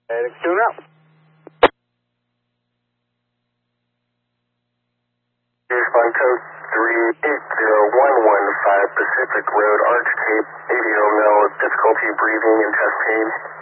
It's tune up. Respond code 38011 Pacific Road, Arch Cape, ADO Mill, difficulty breathing and chest pain.